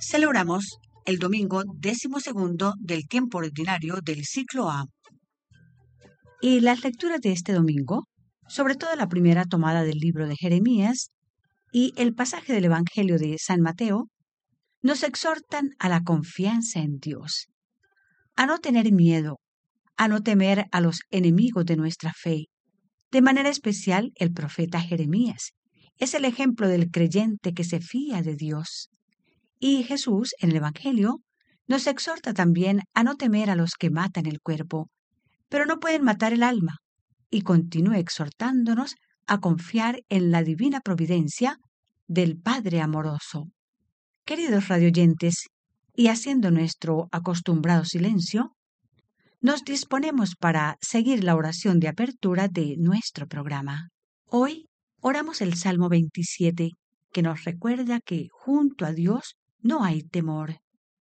Celebramos el domingo 12º del tiempo ordinario del ciclo A. Y las lecturas de este domingo, sobre todo la primera tomada del libro de Jeremías y el pasaje del Evangelio de San Mateo, nos exhortan a la confianza en Dios, a no tener miedo, a no temer a los enemigos de nuestra fe. De manera especial, el profeta Jeremías es el ejemplo del creyente que se fía de Dios. Y Jesús, en el Evangelio, nos exhorta también a no temer a los que matan el cuerpo, pero no pueden matar el alma, y continúa exhortándonos a confiar en la divina providencia del Padre amoroso. Queridos radioyentes, y haciendo nuestro acostumbrado silencio, nos disponemos para seguir la oración de apertura de nuestro programa. Hoy oramos el Salmo 27, que nos recuerda que junto a Dios no hay temor.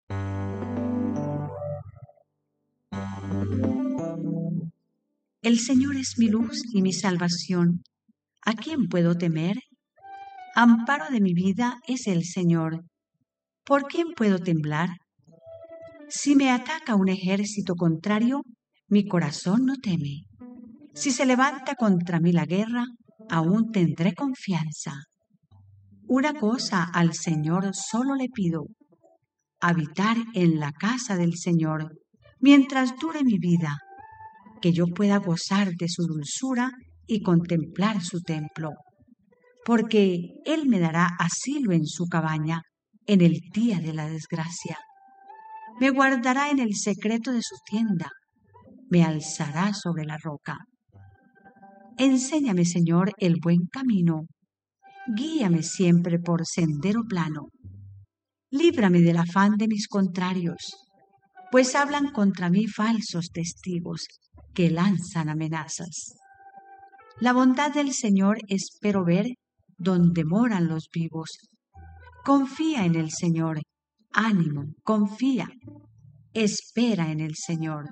El Señor es mi luz y mi salvación. ¿A quién puedo temer? Amparo de mi vida es el Señor. ¿Por quién puedo temblar? Si me ataca un ejército contrario, mi corazón no teme. Si se levanta contra mí la guerra, aún tendré confianza. Una cosa al Señor solo le pido: habitar en la casa del Señor mientras dure mi vida, que yo pueda gozar de su dulzura y contemplar su templo, porque Él me dará asilo en su cabaña en el día de la desgracia. Me guardará en el secreto de su tienda, me alzará sobre la roca. Enséñame, Señor, el buen camino, guíame siempre por sendero plano. Líbrame del afán de mis contrarios, pues hablan contra mí falsos testigos que lanzan amenazas. La bondad del Señor espero ver donde moran los vivos. Confía en el Señor, ánimo, confía, espera en el Señor.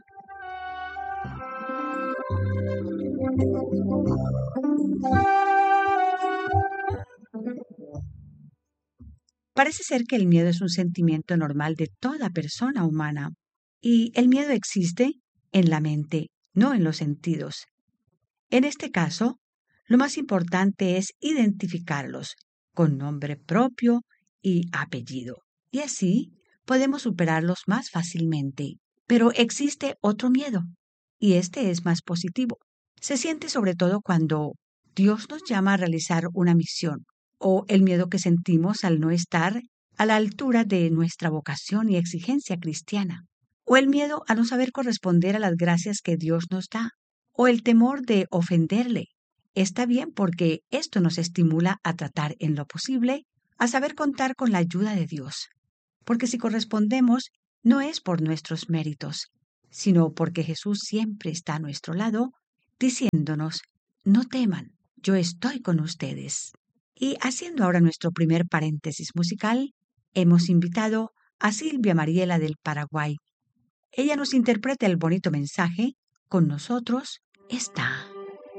Parece ser que el miedo es un sentimiento normal de toda persona humana, y el miedo existe en la mente, no en los sentidos. En este caso, lo más importante es identificarlos con nombre propio y apellido, y así podemos superarlos más fácilmente. Pero existe otro miedo, y este es más positivo. Se siente sobre todo cuando Dios nos llama a realizar una misión, o el miedo que sentimos al no estar a la altura de nuestra vocación y exigencia cristiana, o el miedo a no saber corresponder a las gracias que Dios nos da, o el temor de ofenderle. Está bien porque esto nos estimula a tratar en lo posible, a saber contar con la ayuda de Dios, porque si correspondemos no es por nuestros méritos, sino porque Jesús siempre está a nuestro lado, diciéndonos: no teman, yo estoy con ustedes. Y haciendo ahora nuestro primer paréntesis musical, hemos invitado a Silvia Mariela del Paraguay. Ella nos interpreta el bonito mensaje: con nosotros está.